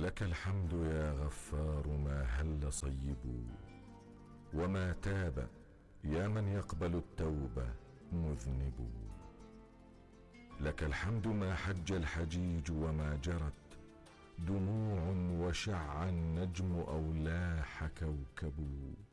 لك الحمد يا غفار ما هل صيب وما تاب يا من يقبل التوبة مذنب. لك الحمد ما حج الحجيج وما جرت دموع وشع النجم أو لاح كوكب.